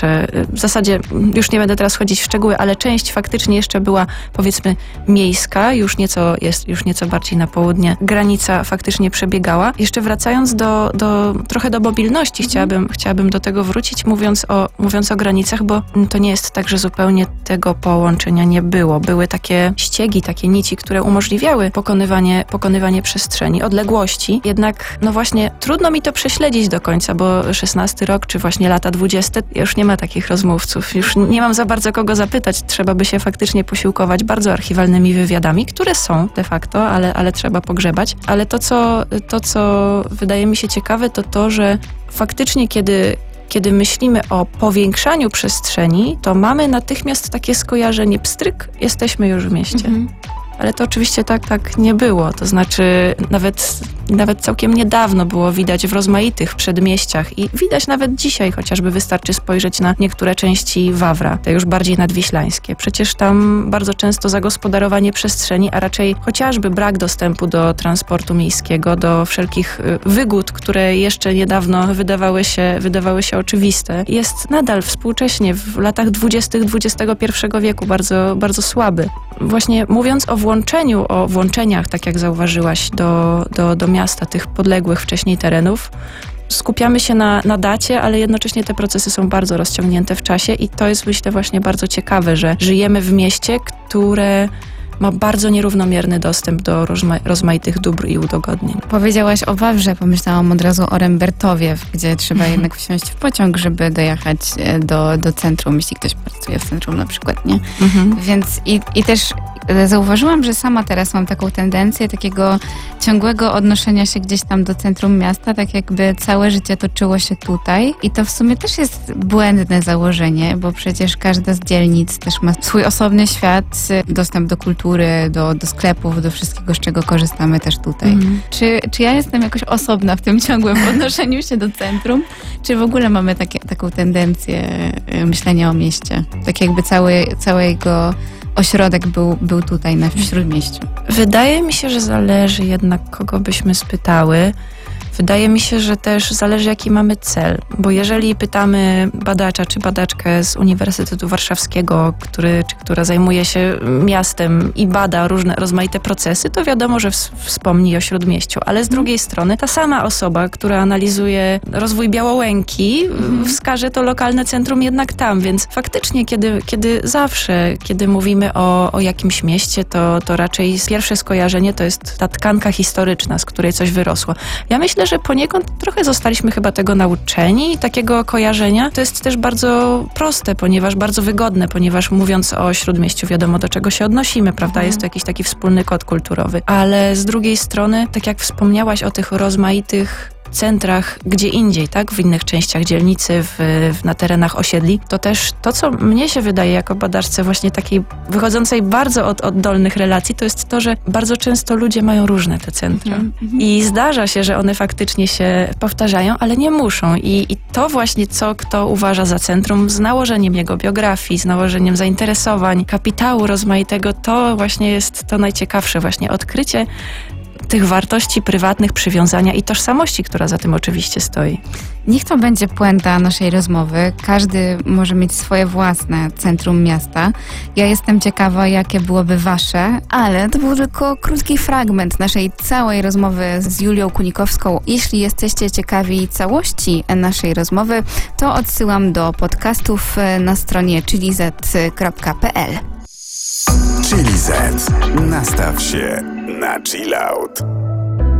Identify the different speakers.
Speaker 1: jeszcze, w zasadzie już nie będę teraz wchodzić w szczegóły, ale część faktycznie jeszcze była, powiedzmy, miejska, już nieco bardziej na południe. Granica faktycznie przebiegała. Jeszcze wracając trochę do mobilności, chciałabym do tego wrócić, mówiąc o granicach, bo to nie jest tak, że zupełnie tego połączenia nie było. Były takie ściegi, takie nici, które umożliwiały pokonywanie przestrzeni, odległości. Jednak, no właśnie, trudno mi to prześledzić do końca, bo 16 rok, czy właśnie lata 20, już nie ma takich rozmówców. Już nie mam za bardzo kogo zapytać. Trzeba by się faktycznie posiłkować bardzo archiwalnymi wywiadami, które są de facto, ale trzeba pogrzebać. Ale to, co wydaje mi się ciekawe, to to, że faktycznie kiedy myślimy o powiększaniu przestrzeni, to mamy natychmiast takie skojarzenie, pstryk, jesteśmy już w mieście. Ale to oczywiście tak nie było. To znaczy nawet całkiem niedawno było widać w rozmaitych przedmieściach i widać nawet dzisiaj, chociażby wystarczy spojrzeć na niektóre części Wawra, te już bardziej nadwiślańskie. Przecież tam bardzo często zagospodarowanie przestrzeni, a raczej chociażby brak dostępu do transportu miejskiego, do wszelkich wygód, które jeszcze niedawno wydawały się oczywiste, jest nadal współcześnie w latach 20. XXI wieku bardzo, bardzo słaby. Właśnie mówiąc o włączeniach, tak jak zauważyłaś, do miasta, tych podległych wcześniej terenów, skupiamy się na dacie, ale jednocześnie te procesy są bardzo rozciągnięte w czasie i to jest, myślę, właśnie bardzo ciekawe, że żyjemy w mieście, które ma bardzo nierównomierny dostęp do rozmaitych dóbr i udogodnień.
Speaker 2: Powiedziałaś o Wawrze, pomyślałam od razu o Rembertowie, gdzie trzeba jednak wsiąść w pociąg, żeby dojechać do centrum, jeśli ktoś pracuje w centrum na przykład, nie? Więc i też zauważyłam, że sama teraz mam taką tendencję takiego ciągłego odnoszenia się gdzieś tam do centrum miasta, tak jakby całe życie toczyło się tutaj i to w sumie też jest błędne założenie, bo przecież każda z dzielnic też ma swój osobny świat, dostęp do kultury, do sklepów, do wszystkiego, z czego korzystamy też tutaj. Czy ja jestem jakoś osobna w tym ciągłym odnoszeniu się do centrum? Czy w ogóle mamy taką tendencję myślenia o mieście? Tak jakby cały jego ośrodek był tutaj w Śródmieściu.
Speaker 1: Wydaje mi się, że zależy jednak, kogo byśmy spytały. Wydaje mi się, że też zależy, jaki mamy cel, bo jeżeli pytamy badacza czy badaczkę z Uniwersytetu Warszawskiego, która zajmuje się miastem i bada rozmaite procesy, to wiadomo, że wspomni o Śródmieściu, ale z drugiej strony ta sama osoba, która analizuje rozwój Białołęki, wskaże to lokalne centrum jednak tam, więc faktycznie, kiedy mówimy o jakimś mieście, to raczej pierwsze skojarzenie to jest ta tkanka historyczna, z której coś wyrosło. Ja myślę, że poniekąd trochę zostaliśmy chyba tego nauczeni, takiego kojarzenia. To jest też bardzo proste, bardzo wygodne, ponieważ mówiąc o Śródmieściu wiadomo, do czego się odnosimy, prawda? Jest to jakiś taki wspólny kod kulturowy. Ale z drugiej strony, tak jak wspomniałaś o tych rozmaitych centrach gdzie indziej, tak? W innych częściach dzielnicy, na terenach osiedli, to też to, co mnie się wydaje jako badaczce właśnie takiej wychodzącej bardzo od oddolnych relacji, to jest to, że bardzo często ludzie mają różne te centra. I zdarza się, że one faktycznie się powtarzają, ale nie muszą. I to właśnie, co kto uważa za centrum, z nałożeniem jego biografii, z nałożeniem zainteresowań, kapitału rozmaitego, to właśnie jest to najciekawsze właśnie odkrycie tych wartości prywatnych, przywiązania i tożsamości, która za tym oczywiście stoi.
Speaker 2: Niech to będzie puenta naszej rozmowy. Każdy może mieć swoje własne centrum miasta. Ja jestem ciekawa, jakie byłoby wasze, ale to był tylko krótki fragment naszej całej rozmowy z Julią Kunikowską. Jeśli jesteście ciekawi całości naszej rozmowy, to odsyłam do podcastów na stronie chiliz.pl.
Speaker 3: Chili Z. Nastaw się na chill out.